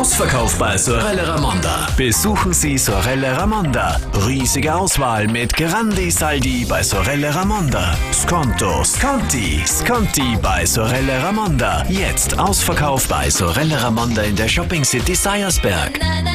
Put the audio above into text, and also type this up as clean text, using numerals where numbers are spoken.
Ausverkauf bei Sorelle Ramonda. Besuchen Sie Sorelle Ramonda. Riesige Auswahl mit Grandi Saldi bei Sorelle Ramonda. Sconto, Sconti bei Sorelle Ramonda. Jetzt Ausverkauf bei Sorelle Ramonda in der Shopping City Seiersberg.